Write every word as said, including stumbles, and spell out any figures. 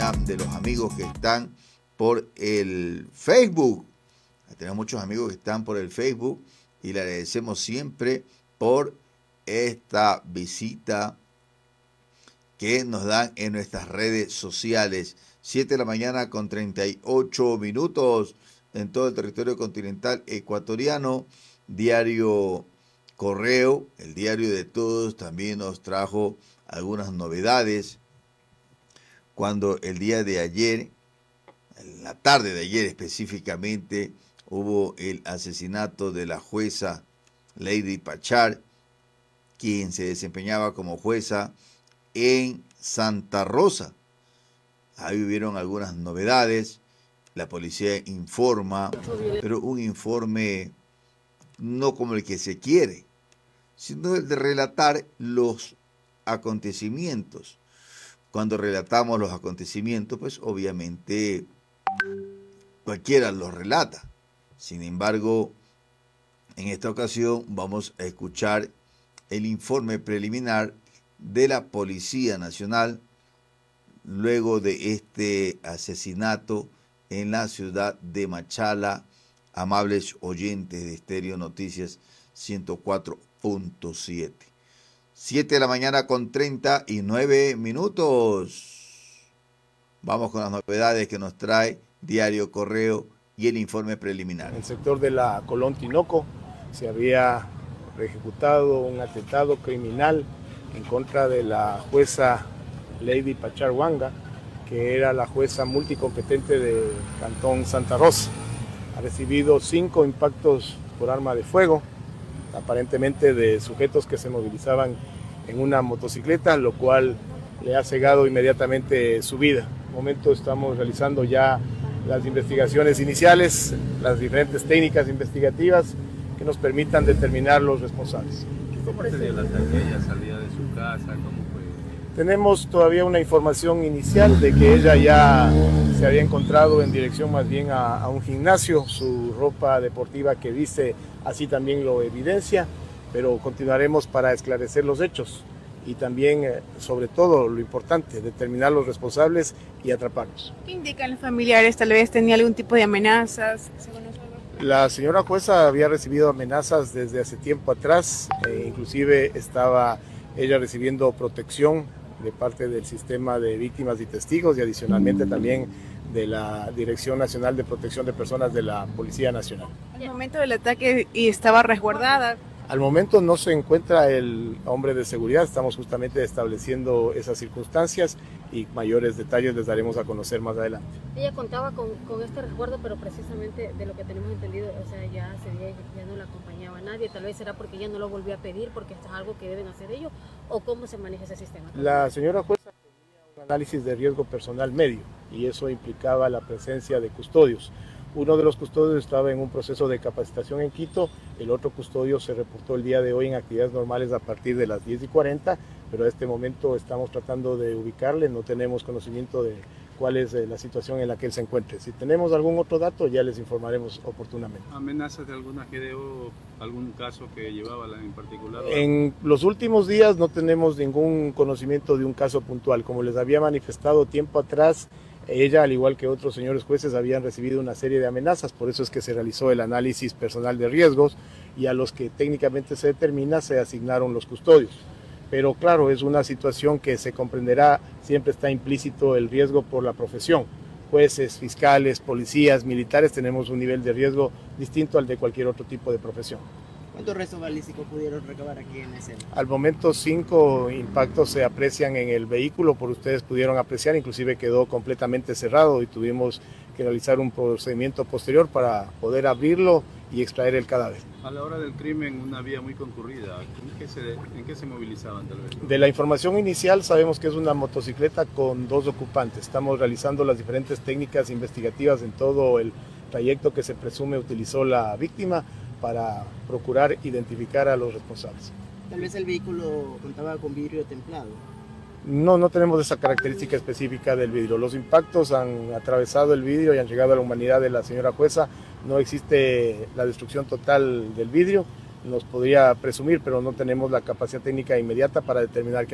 compañía de los amigos que están por el Facebook. Tenemos muchos amigos que están por el Facebook y le agradecemos siempre por esta visita que nos dan en nuestras redes sociales. siete de la mañana con treinta y ocho minutos en todo el territorio continental ecuatoriano. Diario Correo, el diario de todos, también nos trajo algunas novedades. Cuando el día de ayer, en la tarde de ayer específicamente, hubo el asesinato de la jueza Lady Pachar, quien se desempeñaba como jueza en Santa Rosa. Ahí hubieron algunas novedades, la policía informa, pero un informe no como el que se quiere, sino el de relatar los acontecimientos. Cuando relatamos los acontecimientos, pues obviamente cualquiera los relata. Sin embargo, en esta ocasión vamos a escuchar el informe preliminar de la Policía Nacional luego de este asesinato en la ciudad de Machala. Amables oyentes de Estéreo Noticias ciento cuatro punto siete. siete de la mañana con treinta y nueve minutos. Vamos con las novedades que nos trae Diario Correo y el informe preliminar. En el sector de la Colón Tinoco se había ejecutado un atentado criminal en contra de la jueza Lady Pachar Wanga, que era la jueza multicompetente de Cantón Santa Rosa. Ha recibido cinco impactos por arma de fuego, aparentemente de sujetos que se movilizaban en una motocicleta, lo cual le ha cegado inmediatamente su vida. En el momento estamos realizando ya las investigaciones iniciales, las diferentes técnicas investigativas que nos permitan determinar los responsables. ¿Cómo se dio el ataque? ¿Ella salía de su casa? ¿Cómo fue? Tenemos todavía una información inicial de que ella ya se había encontrado en dirección más bien a, a un gimnasio. Su ropa deportiva que viste así también lo evidencia, pero continuaremos para esclarecer los hechos y también, eh, sobre todo, lo importante, determinar los responsables y atraparlos. ¿Qué indican los familiares? Tal vez tenía algún tipo de amenazas. La señora jueza había recibido amenazas desde hace tiempo atrás, e inclusive estaba ella recibiendo protección de parte del sistema de víctimas y testigos y adicionalmente también de la Dirección Nacional de Protección de Personas de la Policía Nacional. Al momento del ataque y estaba resguardada. Al momento no se encuentra el hombre de seguridad, estamos justamente estableciendo esas circunstancias y mayores detalles les daremos a conocer más adelante. Ella contaba con, con este resguardo, pero precisamente de lo que tenemos entendido, o sea, ya ese día ya no la acompañaba nadie, tal vez será porque ella no lo volvió a pedir, porque esto es algo que deben hacer ellos, o cómo se maneja ese sistema. La señora jueza tenía un análisis de riesgo personal medio y eso implicaba la presencia de custodios. Uno de los custodios estaba en un proceso de capacitación en Quito, el otro custodio se reportó el día de hoy en actividades normales a partir de las diez y cuarenta, pero a este momento estamos tratando de ubicarle, no tenemos conocimiento de cuál es la situación en la que él se encuentre. Si tenemos algún otro dato, ya les informaremos oportunamente. ¿Amenazas de alguna G D O, algún caso que llevaba en particular? En los últimos días no tenemos ningún conocimiento de un caso puntual. Como les había manifestado tiempo atrás, ella, al igual que otros señores jueces, habían recibido una serie de amenazas, por eso es que se realizó el análisis personal de riesgos y a los que técnicamente se determina se asignaron los custodios. Pero claro, es una situación que se comprenderá, siempre está implícito el riesgo por la profesión. Jueces, fiscales, policías, militares, tenemos un nivel de riesgo distinto al de cualquier otro tipo de profesión. ¿Cuántos restos balísticos pudieron recabar aquí en la escena? Al momento cinco impactos se aprecian en el vehículo, por ustedes pudieron apreciar, inclusive quedó completamente cerrado y tuvimos que realizar un procedimiento posterior para poder abrirlo y extraer el cadáver. A la hora del crimen, una vía muy concurrida, ¿en qué se, en qué se movilizaban tal vez? De la información inicial sabemos que es una motocicleta con dos ocupantes. Estamos realizando las diferentes técnicas investigativas en todo el trayecto que se presume utilizó la víctima para procurar identificar a los responsables. Tal vez el vehículo contaba con vidrio templado. No, no tenemos esa característica específica del vidrio. Los impactos han atravesado el vidrio y han llegado a la humanidad de la señora jueza. No existe la destrucción total del vidrio, nos podría presumir, pero no tenemos la capacidad técnica inmediata para determinar que